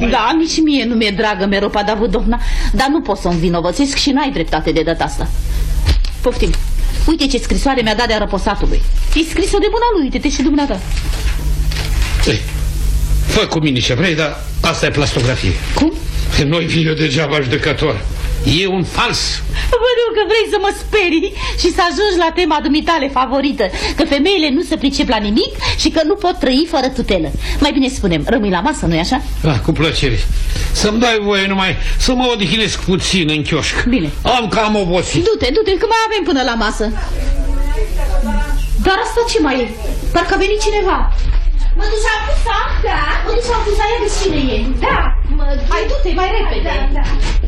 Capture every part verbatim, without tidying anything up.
Da, nici mie nu mi-e dragă Meropa Davidovna, dar nu pot să-mi vinovățesc și n-ai dreptate de data asta. Poftim. Uite ce scrisoare mi-a dat de-a răposatului. E scris-o de mâna lui, uite-te și dumneata. Ei, fă cu mine ce vrei, dar asta e plastografie. Cum? Nu-i vine degeaba judecător. E un fals. Văd că vrei să mă sperii și să ajungi la tema dumitale favorită, că femeile nu se pricep la nimic și că nu pot trăi fără tutelă. Mai bine spunem, rămâi la masă, nu-i așa? Da, cu plăcere. Să-mi dai voie numai să mă odihnesc puțin în chioșc. Bine. Am cam obosit. Du-te, du-te, că mai avem până la masă. Dar asta ce mai e? Parcă a venit cineva. Mă duci am pusa? Da. Mă duci am pusa, ia de cine e? Da. Mă duc. Hai, du-te mai repede. Da, da.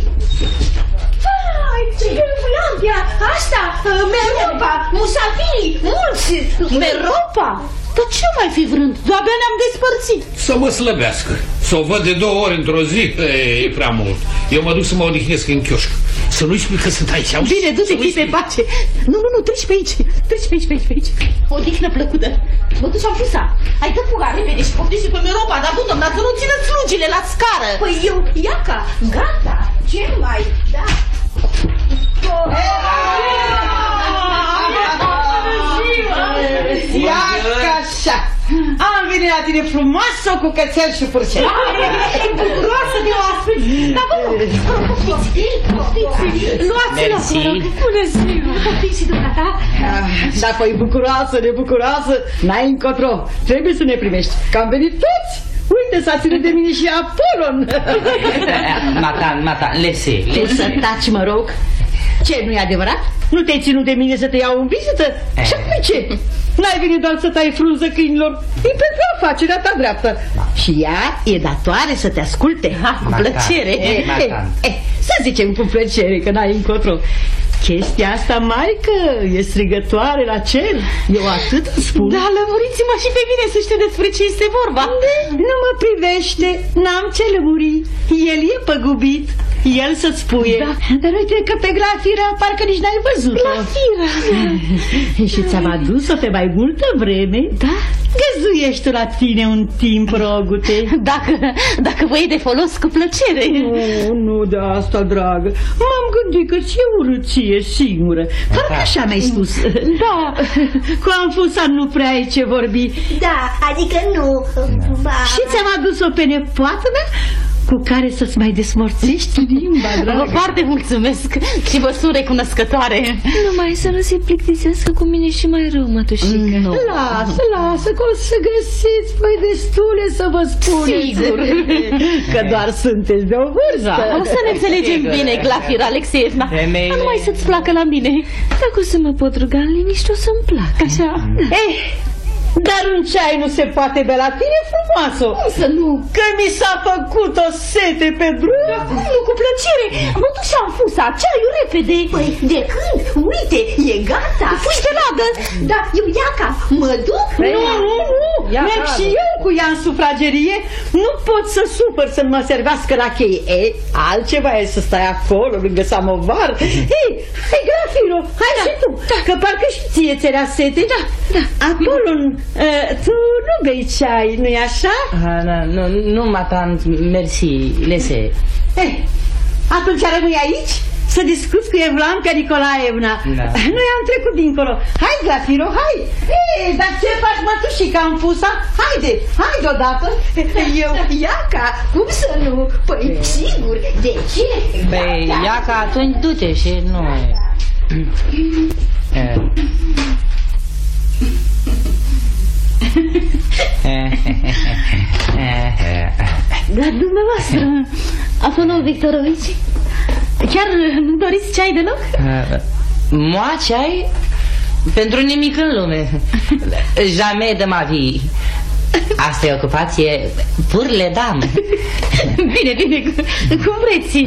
Hai, ce? Flampia, asta, Meropa, Musafiri, mulți. Meropa? Dar ce mai fi vrând? Doar ne-am despărțit. Să mă slăbească. Să o văd de două ori într-o zi, e, e prea mult. Eu mă duc să mă odihnesc în chioșc. Să nu-i spui că sunt aici. Bine, du-te, fii pe pace. Nu, nu, nu, treci pe aici. Treci pe aici, pe aici, pe aici. O odihnă plăcută. Mă duci am pusa. Hai, dă fuga, repede și poftiți pe Meropa, dar bun, domnul, să nu țină slugile la scară. Păi eu, iaca, gata. Ce mai, da. Iaca așa. Am venit la tine frumoasă cu cățel și furcel. Bucuroasă de oaspeți. Dar vă rog, poftiți, poftiți. Luați-l acolo. Bună ziua. Poftiți și dumneata. Dacă e bucuroasă, nebucuroasă, n-ai încotro. Trebuie să ne primești, că am venit toți. Uite, s-a ținut de mine și Apolon. Matan, Matan, lese, Tu să taci, mă rog. Ce, nu-i adevărat? Nu te-ai ținut de mine să te iau în vizită? Și acum ce? N-ai venit doar să tai frunză câinilor? E pentru afacerea ta dreaptă. Și ea e datoare să te asculte. Ha, cu plăcere. E, e, e, să zicem cu plăcere, că n-ai încotro. Chestia asta, maică, e strigătoare la cer. Eu atât îți spun. Da, lămuriți-mă și pe mine să știu despre ce este vorba. Nu mă privește, n-am ce lămuri. El e păgubit, el să-ți spuie. Da. Dar uite că pe Glafira parcă nici n-ai văzut-o. Glafira. Și ți-am adus-o pe mai multă vreme. Da? Găzuiești la tine un timp, rogute. Dacă, dacă vă e de folos, cu plăcere. Nu, nu de asta, dragă. M-am gândit că ți-e urâție singură. Parcă așa mi-ai spus. Da. Cu Anfusa nu prea ai ce vorbi. Da, adică nu. Ba... Și ți-am adus-o pe nepoată mea cu care să-ți mai desmorțești limba, dragă. Vă foarte mulțumesc și vă sunt recunoscătoare. Numai să nu se plictisească cu mine și mai rău, mătușică. Nu. Lasă, lasă, că o să găsiți voi destule să vă spuneți. Sigur. Că doar sunteți de o vârstă. Da. O să ne înțelegem bine, Glafira Alexeevna. Femeile... Numai să-ți placă la mine. Dacă o să mă pot ruga în liniște, o să-mi placă. Așa. Eh, dar un ceai nu se poate bea la tine, frumoasă. Cum să nu? Că mi s-a făcut o sete pe drum. Da, cum nu, cu plăcere. Mă duc și am fusa, ceaiul repede. Păi, de când? Uite, e gata. Fugi de ladă. Da, eu iaca, mă duc? Nu, nu, nu. Merg și eu cu ea în sufragerie. Nu pot să supăr să mă servească la cheie. Ei, altceva e să stai acolo lângă samovar. Ei, hai, Glafiro, hai da, și tu, da. Că parcă și ție ți-era sete. Da, da. Apolon, uh, tu nu bei ceai, nu-i așa? Ah, da, nu, nu, Matan, mersi, lese. Eh, atunci rămâi aici să discuți cu Evlamca Nicolaevna. Da. Noi am trecut dincolo. Hai, Glafiro, hai! Ei, dar ce faci, mătușica, am fusa? Haide, haide odată. Eu, iaca, cum să nu? Păi, sigur, de ce? Păi, iaca, atunci du-te și nu... Dar dumneavoastră, Afonov Victorovici, chiar nu doriți ceai deloc? Moa ceai? Pentru nimic în lume. Jamais de ma vie. Asta e ocupație pur le dame. Bine, bine, cum vreți.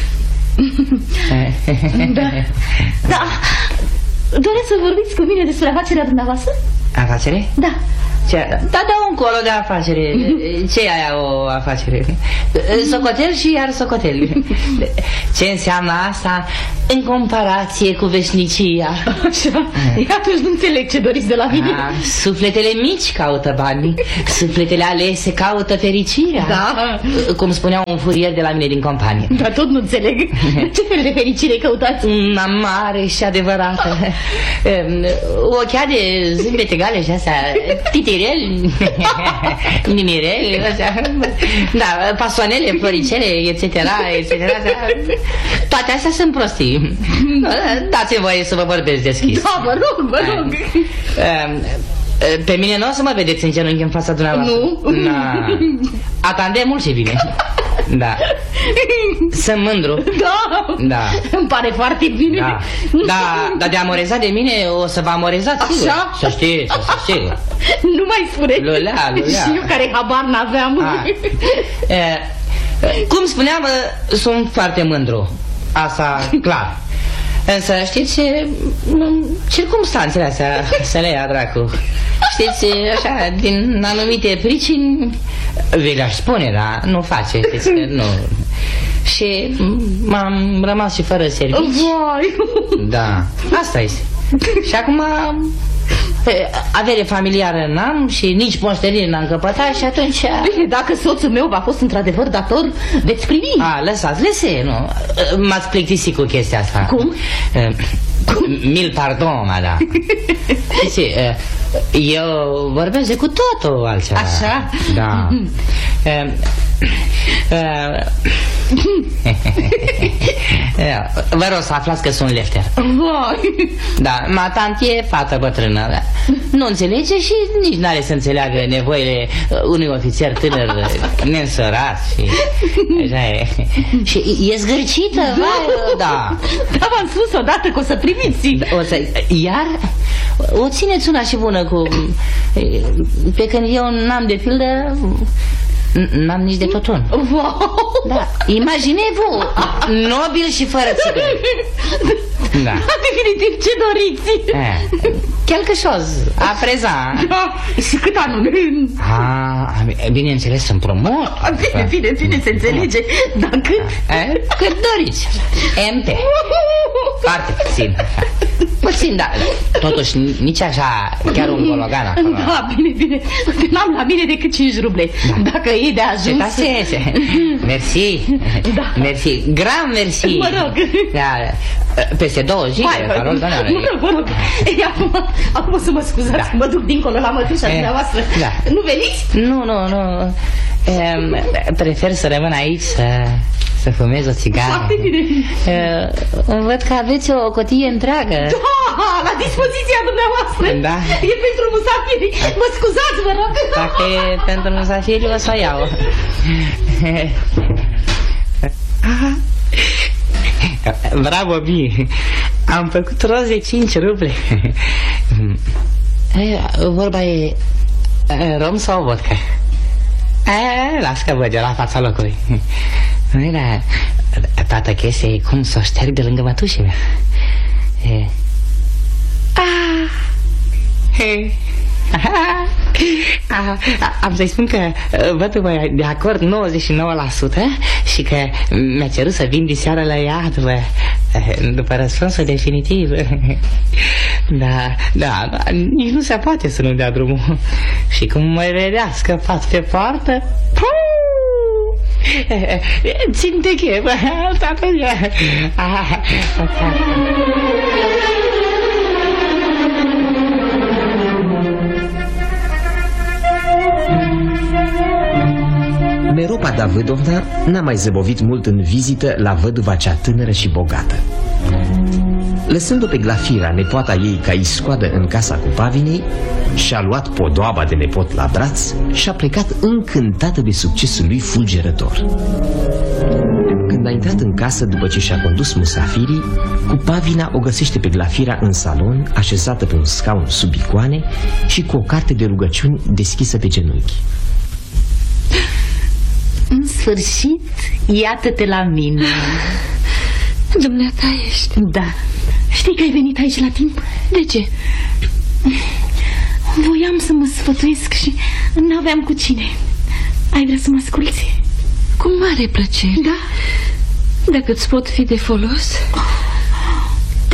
Da. Da. Da. Doreți să vorbiți cu mine despre afacerea dumneavoastră? Afacere? Da. Ce? Da, da, încolo de afacere. Ce e aia o afacere? Socotel și iar socotel. Ce înseamnă asta? în comparație cu veșnicia. Așa, e atunci nu înțeleg ce doriți de la mine. A, sufletele mici caută banii, sufletele alese caută fericirea. Da. Cum spunea un furier de la mine din companie. Dar tot nu înțeleg. Ce fel de fericire căutați? Una mare și adevărată. Ochea de zâmbet egale și astea, titireli, nimireli, astea, da, pasoanele, floricele, et cetera, et cetera. Toate astea sunt prostii. Dați-mi voie să vă vorbesc deschis. Da, vă rog, vă rog. Pe mine nu o să mă vedeți în genunchi în fața dumneavoastră. Nu. Na. Atande mult și bine. Da. Sunt mândru. Da. Da. Îmi pare foarte bine. Da. Da, dar de amorezat de mine o să vă amorezați, sigur. Așa? Să știți, să știți. Nu mai spune. Lulea, lulea. Și eu care habar n-aveam. E, cum spuneam, sunt foarte mândru. Asta, clar. Însă, știți, circumstanțele astea să le ia dracu. Știți, așa, din anumite pricini, vi le-aș spune, dar nu face, știți că nu. Și m-am rămas și fără servici. Vai. Da, asta este. Și acum avere familiară n-am și nici moștenire n-am căpătat și atunci... Bine, dacă soțul meu v-a fost într-adevăr dator, veți primi. A, lăsați, lăse, nu. M-ați plictisit cu chestia asta. Cum? Mil pardon, madame. Știți, eu vorbesc de cu totul altceva. Așa? Da. Vă rog să aflați că sunt lefter. Vai. Da, matantie, fată bătrână. Nu înțelege și nici n-are să înțeleagă nevoile unui ofițer tânăr neînsărat și... Așa e. Și e zgârcită, da. Vai, da. Da, v-am spus odată că o să primiți. Da, o să... Iar o țineți una și bună cu... Pe când eu n-am de pildă... N-am nici de totun. Wow. Da, imaginez-vă, nobil și fără țigări. Da. Definitiv, ce doriți? Quelque chose, a prezent. Da, și cât anul? Ah, bineînțeles, împrumut. Bine, bine, bine, se înțelege. Dar cât? Cât doriți. M T. Foarte puțin. Puțin, da. Totuși, nici așa, chiar un gologan acolo. Da, bine, bine. N-am la mine decât cinci ruble. Dacă e de ajuns. Da, se, se. Mersi. Da. Mersi. Gran mersi. Mă rog. Da, peste două zile, parol, doamne. Mă rog, mă rog. Ei, acum, acum o să mă scuzați. Da. Mă duc dincolo la mătușa dumneavoastră. Da. Nu veniți? Nu, nu, nu. Um, prefer să rămân aici să... să fumez o țigară. Foarte bine. Uh, văd că aveți o cotie întreagă. Da, la dispoziția dumneavoastră. Da. E pentru musafiri. Mă scuzați, vă rog. Dacă e pentru musafiri, o să o iau. Bravo, bine. Am făcut rost de cinci ruble. Vorba e rom sau vodka? E, las că văd eu la fața locului. Nu, dar toată chestia e cum să o șterg de lângă mătușii mea. E... Ah! He! Aha! Ah, am să-i spun că văd mai de acord nouăzeci și nouă la sută și că mi-a cerut să vin diseară la ea după, după răspunsul definitiv. Da, da, da, nici nu se poate să nu dea drumul. Și cum mă vedea scăpat pe poartă, țin de chef. Meropa Davidovna n-a mai zăbovit mult în vizită la văduva cea tânără și bogată. Lăsând-o pe Glafira, nepoata ei, ca iscoadă în casa cu Pavinei, și-a luat podoaba de nepot la braț și a plecat încântată de succesul lui fulgerător. Când a intrat în casă după ce și-a condus musafirii, cu Pavina o găsește pe Glafira în salon, așezată pe un scaun sub icoane și cu o carte de rugăciuni deschisă pe genunchi. În sfârșit, iată-te la mine. Dumneata ești. Da. Știi că ai venit aici la timp? De ce? Voiam să mă sfătuiesc și n-aveam cu cine. Ai vrea să mă asculți? Cu mare plăcere. Da? Dacă îți pot fi de folos.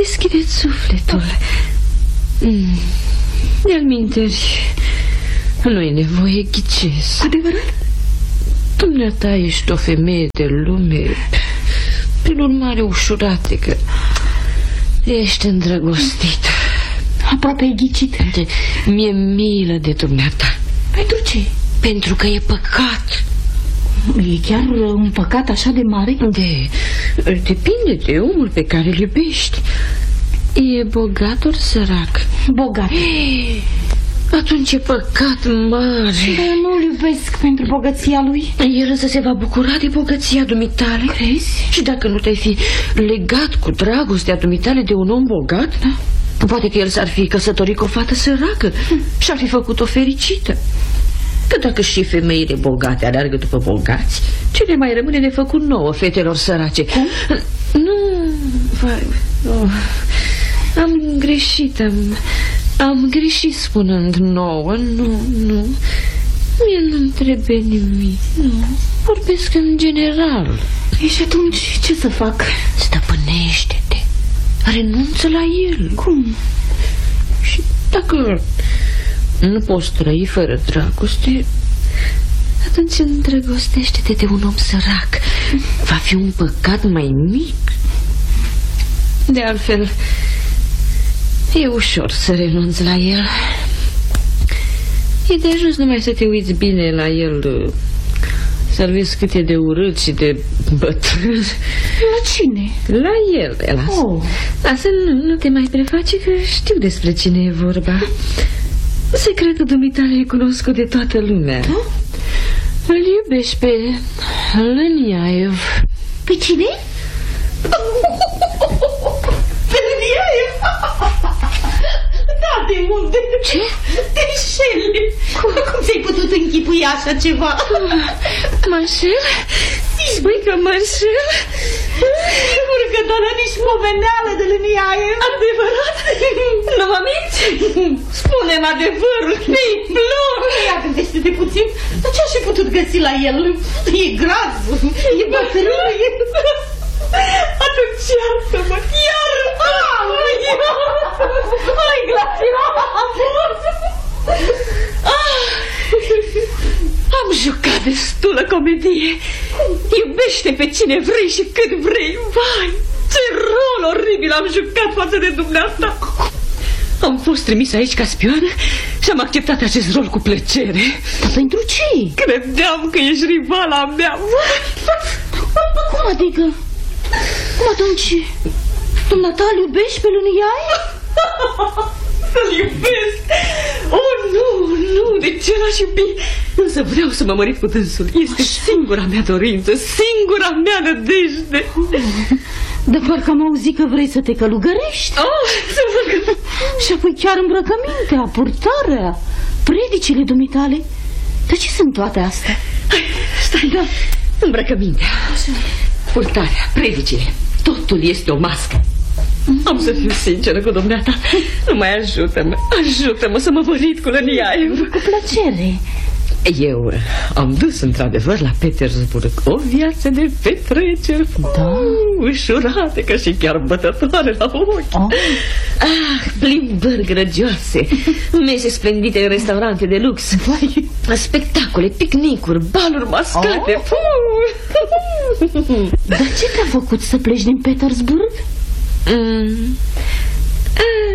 deschideți sufletul. mm. De-al minteri, nu e nevoie, ghicesc. Adevărat? Dumneata ești o femeie de lume, prin urmare ușurate că ești îndrăgostită. Aproape ai ghicit. De, mi-e milă de dumneata. Pentru ce? Pentru că e păcat. E chiar un păcat așa de mare? De, depinde de omul pe care îl iubești. E bogat ori sărac? Bogat. Atunci e păcat mare. Dar eu nu-l iubesc pentru bogăția lui. El însă se va bucura de bogăția dumitale. Crezi? Și dacă nu te-ai fi legat cu dragostea dumitale de un om bogat, da? Poate că el s-ar fi căsătorit cu o fată săracă și ar fi făcut-o fericită. Că dacă și femeile bogate aleargă după bogați, ce le mai rămâne de făcut nouă fetelor sărace? Cum? Nu, vai, oh, am greșit, am, am greșit spunând nouă, nu, nu. Mie nu-mi trebuie nimic, nu. Vorbesc în general. E și atunci ce să fac? Stăpânește-te, renunță la el. Cum? Și dacă nu poți trăi fără dragoste, atunci îndrăgostește-te de un om sărac. Va fi un păcat mai mic. De altfel, e ușor să renunți la el. E de ajuns numai să te uiți bine la el, să-l vezi cât e de urât și de bătrân. La cine? La el, lasă. Oh. Lasă, nu, nu te mai preface că știu despre cine e vorba. Secretul dumitale e cunoscut de toată lumea. Da? Îl iubești pe Lâniaev. Pe cine? Pe Lâniaev? Da, de unde? Ce? Te înșeli. Cum, cum ți-ai putut închipui așa ceva? Mă înșel? Spui că mă înșel? Sigur că doar nici pomeneală de Lâniaev. Adevărat? Nu mă minți? Spune-mi adevărul. Mi-i plor. Ia gândește-te puțin. Dar ce aș fi putut găsi la el? E gras, e bătrân, e... Atunci iartă-mă, iartă-mă, iartă-mă. Hai, Glafira, Am jucat destulă comedie. Iubește pe cine vrei și când vrei. Vai, ce rol oribil am jucat față de dumneata. Am fost trimis aici ca spioană și am acceptat acest rol cu plăcere. Dar pentru ce? Credeam că ești rivala mea. Cum adică? Cum atunci? Dumneata îl iubești pe Lâniaev? Să-l iubesc? Oh, nu, nu, de ce l-aș iubi? Însă vreau să mă mărit cu dânsul. Este așa singura mea dorință, singura mea nădejde. De parcă am auzit că vrei să te călugărești. Oh, să văd că... Și apoi chiar îmbrăcămintea, purtarea, predicile dumitale. De ce sunt toate astea? Hai, stai, da, îmbrăcămintea, purtarea, predicile, totul este o mască. Am să fiu sinceră cu dumneata. Numai ajută-mă, ajută-mă să mă mărit cu Lâniaev. Cu plăcere. Eu am dus într-adevăr la Petersburg o viață de petreceri, da, ușurate, ca și chiar bătătoare la ochi. Oh. Ah, plimbări grăgioase, mese splendide în restaurante de lux, vai, spectacole, picnicuri, baluri mascate. Oh. Dar ce te-a făcut să pleci din Petersburg? Mm. A,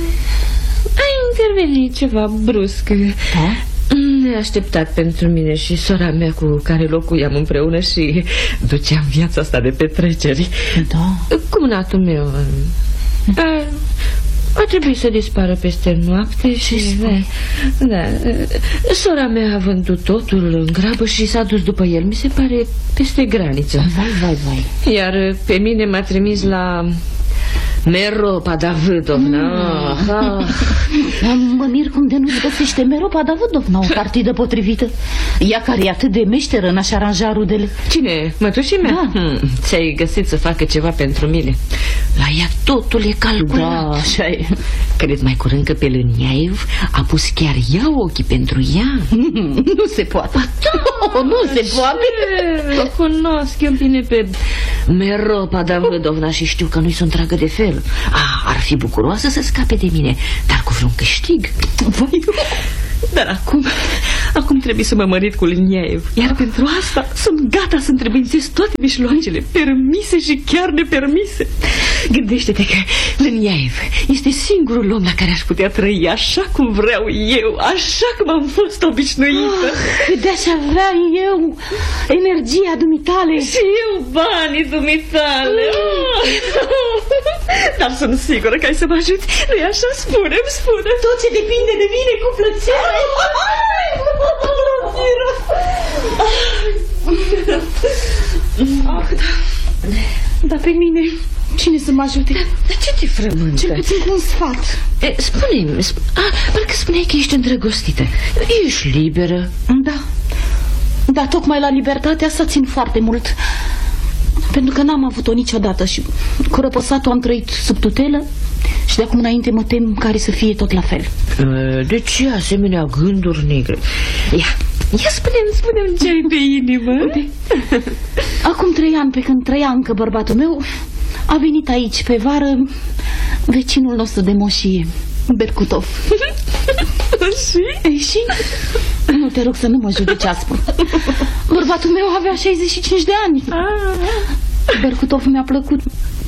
a intervenit ceva brusc, da? Neașteptat pentru mine și sora mea cu care locuiam împreună și duceam viața asta de petreceri. Da. Cumnatul meu a, a trebuit să dispară peste noapte și da, da, sora mea a vândut totul în grabă și s-a dus după el, mi se pare, peste graniță. Vai, vai, vai. Iar pe mine m-a trimis la Meropa Davidovna. Mm. Ah. Mă mir cum de nu-ți găsește Meropa Davidovna o partidă potrivită. Ea care e atât de meșteră în a-și aranja rudele. Cine? Mătușii mea? Da. Hmm. Ți-ai găsit să facă ceva pentru mine. La ea totul e calculat. Da, așa e. Cred mai curând că pe Lâniaev a pus chiar ea ochii pentru ea. Nu se poate. Da, nu se poate. O cunosc eu bine pe Meropa Davidovna și știu că nu-i sunt dragă de fel. Ah, fi bucuroasă să scape de mine, dar cu vreun câștig. Vai, Dar acum, acum trebuie să mă mărit cu Liniaev. Iar pentru asta sunt gata să întrebuințez toate mișloacele, permise și chiar nepermise. Gândește-te că Liniaev este singurul om la care aș putea trăi așa cum vreau eu, așa cum am fost obișnuită. Cât de-aș avea eu energia dumitale. Și eu banii dumitale. Dar sunt sigură că ai să mă ajuți. Nu-i așa? Spune-mi, spune. Tot ce depinde de mine, cu plăcere. Ah, da. Dar pe mine, cine să mă ajute? Dar ce te frământă? Cel puțin cu un sfat. E, spune-mi, sp ah, parcă spuneai că ești îndrăgostită. Ești liberă. Da. Dar tocmai la libertatea asta țin foarte mult. Pentru că n-am avut-o niciodată și cu răposatul am trăit sub tutelă și de acum înainte mă tem care să fie tot la fel. De ce asemenea gânduri negre? Ia, ia spune-mi, spune-mi ce ai pe inimă. Acum trei ani, pe când trăia încă bărbatul meu, a venit aici pe vară vecinul nostru de moșie, Bercutov. Și? Ei, și? Nu, te rog să nu mă judeci aspru. Bărbatul meu avea șaizeci și cinci de ani. Bercutov mi-a plăcut.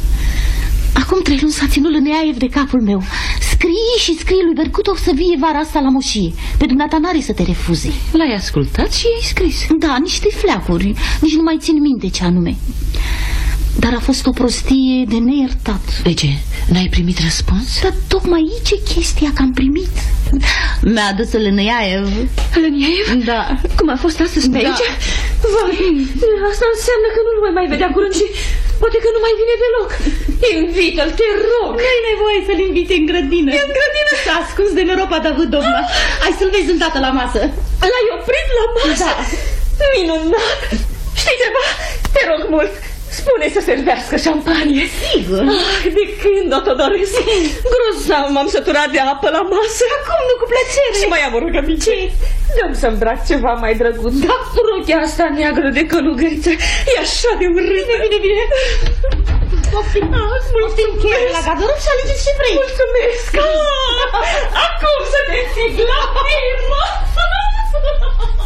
Acum trei luni s-a ținut Liniaev de capul meu. Scrii și scrii lui Bercutov să vie vara asta la moșie. Pe dumneata n-are să te refuze. L-ai ascultat și i-ai scris? Da, niște fleacuri. Nici nu mai țin minte ce anume. Dar a fost o prostie de neiertat. De ce? N-ai primit răspuns? Dar tocmai aici e chestia că am primit. Mi-a adus Liniaev. Liniaev? Da. Cum a fost astăzi pe Da. aici? Vai, asta înseamnă că nu-l voi mai vedea curând și poate că nu mai vine deloc. Invită-l, te rog. Nu-i nevoie să-l invite în grădină. E în grădină? S-a ascuns de Neropa Davidovna. Hai să-l vezi îndată la masă. L-ai oprit la masă? Da. Minunat! Știi ceva? Te rog mult, spune să servească șampanie. Sigur. Ah, de când o tot doresc. Grozav m-am săturat de apă la masă. Acum nu, cu plăcere. Și mai am o rugăminte. Dă-mi să îmbrac ceva mai drăguț. Da, rochea asta neagră de călugăriță e așa de urâtă. Bine, bine, bine. Poftim, poftim cheie la garderob și alegeți ce vrei. Mulțumesc. Ah, acum să te țig la firmă.